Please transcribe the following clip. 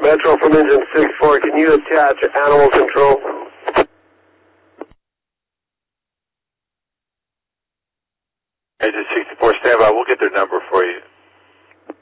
Metro from engine 6-4, can you attach animal control? Engine 64, stand by. We'll get their number for you.